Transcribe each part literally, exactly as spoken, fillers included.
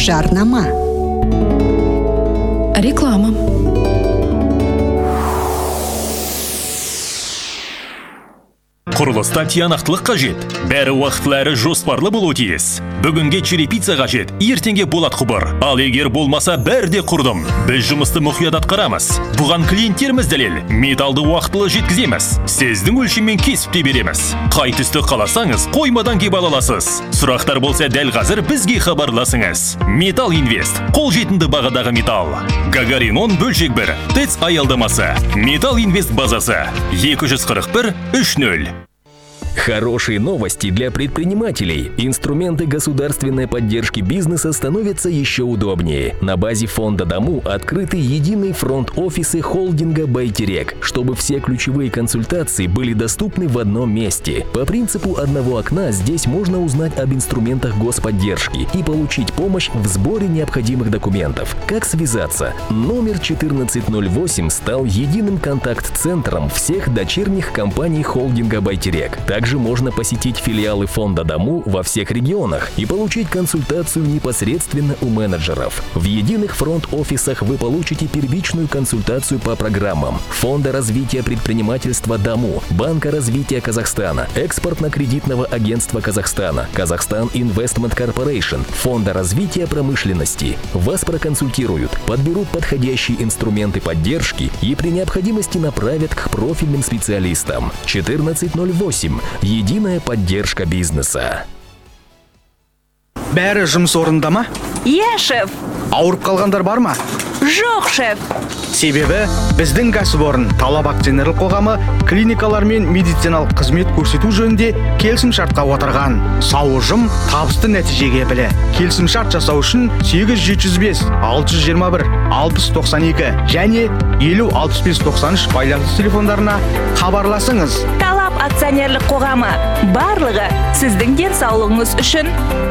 Жарнама. Реклама. Құрылыста тиянақтылық қажет. Бәрі уақытлары жоспарлы болуы тиіс. Бүгінге черепица қажет, ертеңге болат құбыр. Ал егер болмаса бәрі де құрдым. Біз жұмысты мұқият атқарамыз. Бұған клиенттеріміз дәлел. Металды уақытылы жеткіземіз. Сіздің өлшеммен кесіп те береміз. Қай түсті қаласаңыз, қоймадан кеп ала аласыз. Сұрақтар болса дәл қазір бізге хабарласыңыз. Металл Инвест. Қолжетімді бағадағы металл. Гагарин он бөлшек бір. ТЭЦ аялдамасы. Металл Инвест базасы. екі жүз қырық бір үш нөл. Хорошие новости для предпринимателей. Инструменты государственной поддержки бизнеса становятся еще удобнее. На базе фонда Дому открыты единые фронт-офисы холдинга Байтерек, чтобы все ключевые консультации были доступны в одном месте. По принципу одного окна здесь можно узнать об инструментах господдержки и получить помощь в сборе необходимых документов. Как связаться? Номер четырнадцать ноль восемь стал единым контакт-центром всех дочерних компаний холдинга Байтерек. Также можно посетить филиалы фонда Дому во всех регионах и получить консультацию непосредственно у менеджеров. В единых фронт-офисах вы получите первичную консультацию по программам Фонда развития предпринимательства Дому, Банка развития Казахстана, Экспортно-кредитного агентства Казахстана, Казахстан Инвестмент Корпорейшн, Фонда развития промышленности. Вас проконсультируют, подберут подходящие инструменты поддержки и при необходимости направят к профильным специалистам. четырнадцать ноль восемь. Единая поддержка бизнеса. Бәрі жұмыс орнында ма? Иә, шеф. Ауырып қалғандар бар ма? Жоқ, шеф. Себебі біздің кәсіпорын Талабақ Женерал қоғамы клиникалар мен медициналық қызмет көрсету жөнінде келісім шартқа отырған. Сау ұжым табысты нәтижеге білі. Келісім шарт жасау үшін сегіз жеті жүз бес алты жүз жиырма бір алпыс тоқсан екі және елу алпыс бес тоқсан үш байланыс телефондарына хабарласыңыз. Талап акционерлік қоғамы. Барлығы сіздің денсаулығыңыз үшін.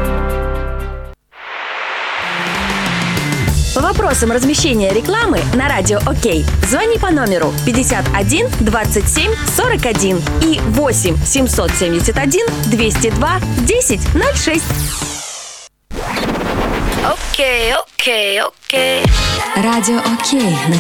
По вопросам размещения рекламы на радио ОК звони по номеру пятьдесят один двадцать семь сорок один и восемь семьсот семьдесят один двести два десять ноль шесть. Окей, окей, окей. Радио ОК на